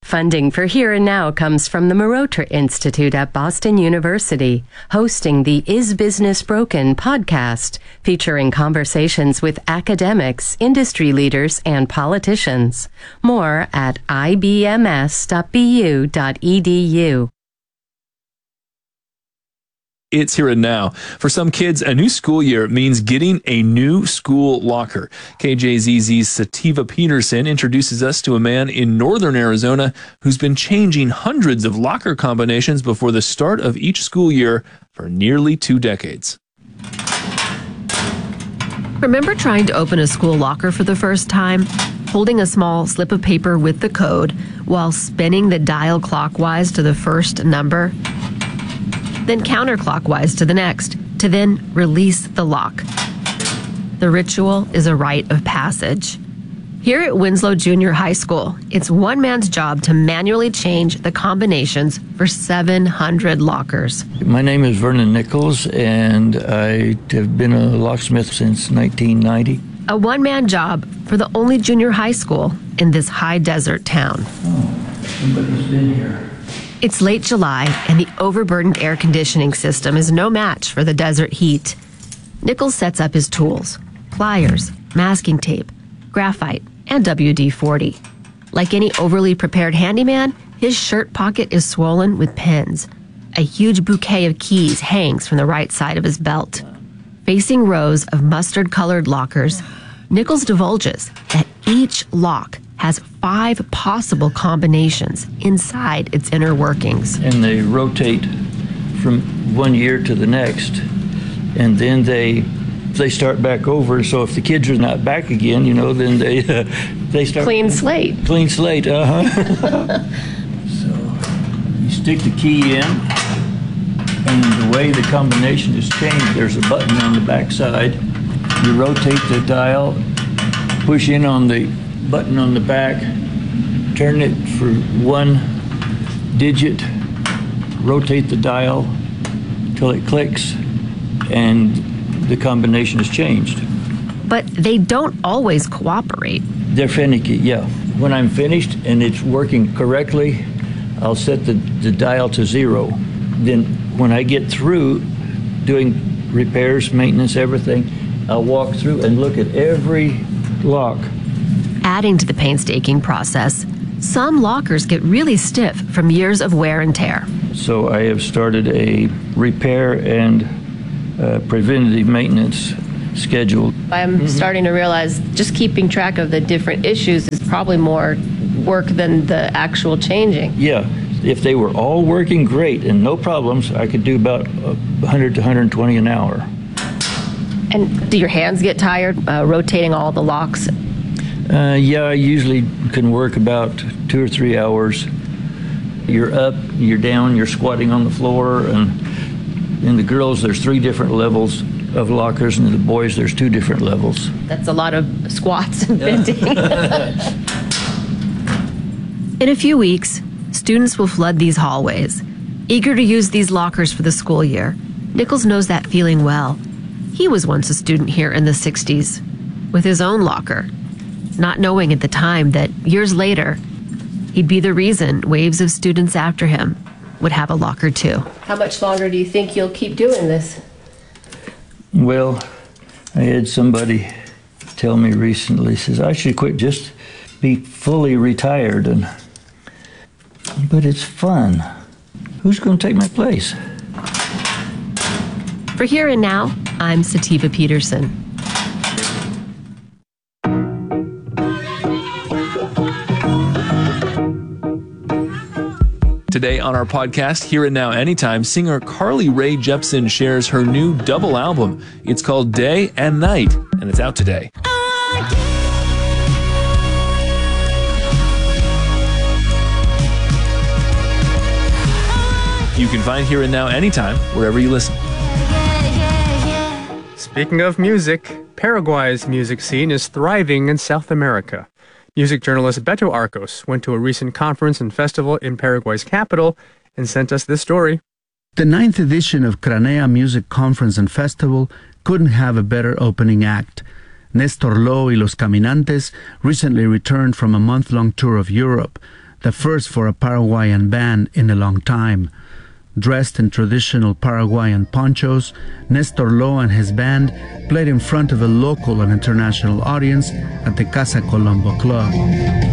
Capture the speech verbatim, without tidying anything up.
Funding for Here and Now comes from the Marotra Institute at Boston University, hosting the Is Business Broken podcast, featuring conversations with academics, industry leaders, and politicians. More at I B M S dot B U dot E D U. It's Here and Now. For some kids, a new school year means getting a new school locker. K J Z Z's Sativa Peterson introduces us to a man in northern Arizona who's been changing hundreds of locker combinations before the start of each school year for nearly two decades. Remember trying to open a school locker for the first time? Holding a small slip of paper with the code while spinning the dial clockwise to the first number? Then counterclockwise to the next, to then release the lock. The ritual is a rite of passage. Here at Winslow Junior High School, it's one man's job to manually change the combinations for seven hundred lockers. My name is Vernon Nichols, and I have been a locksmith since nineteen ninety. A one-man job for the only junior high school in this high desert town. Oh, somebody's been here. It's late July, and the overburdened air conditioning system is no match for the desert heat. Nichols sets up his tools: pliers, masking tape, graphite, and W D forty. Like any overly prepared handyman, his shirt pocket is swollen with pins. A huge bouquet of keys hangs from the right side of his belt. Facing rows of mustard-colored lockers, Nichols divulges that each lock has five possible combinations inside its inner workings. And they rotate from one year to the next, and then they they start back over. So if the kids are not back again, you know, then they uh, they start clean slate. Clean slate, uh huh. So you stick the key in, and the way the combination is changed, there's a button on the back side. You rotate the dial, push in on the button on the back, turn it for one digit, rotate the dial till it clicks, and the combination is changed. But they don't always cooperate. They're finicky, yeah. When I'm finished and it's working correctly, I'll set the, the dial to zero. Then when I get through doing repairs, maintenance, everything, I'll walk through and look at every lock. Adding to the painstaking process, some lockers get really stiff from years of wear and tear. So I have started a repair and uh, preventative maintenance schedule. I'm mm-hmm. starting to realize just keeping track of the different issues is probably more work than the actual changing. Yeah, if they were all working great and no problems, I could do about one hundred to one hundred twenty an hour. And do your hands get tired uh, rotating all the locks? Uh, yeah, I usually can work about two or three hours. You're up, you're down, you're squatting on the floor, and in the girls there's three different levels of lockers, and in the boys there's two different levels. That's a lot of squats and bending. In a few weeks, students will flood these hallways, eager to use these lockers for the school year. Nichols knows that feeling well. He was once a student here in the sixties, with his own locker, not knowing at the time that years later, he'd be the reason waves of students after him would have a locker too. How much longer do you think you'll keep doing this? Well, I had somebody tell me recently, says I should quit, just be fully retired, and but it's fun. Who's going to take my place? For Here and Now, I'm Sativa Peterson. Today on our podcast, Here and Now Anytime, singer Carly Rae Jepsen shares her new double album. It's called Day and Night, and it's out today. You can find Here and Now Anytime wherever you listen. Speaking of music, Paraguay's music scene is thriving in South America. Music journalist Beto Arcos went to a recent conference and festival in Paraguay's capital and sent us this story. The ninth edition of Cranea Music Conference and Festival couldn't have a better opening act. Néstor Low y Los Caminantes recently returned from a month-long tour of Europe. the first for a Paraguayan band in a long time. Dressed in traditional Paraguayan ponchos, Nestor Lo and his band played in front of a local and international audience at the Casa Colombo Club.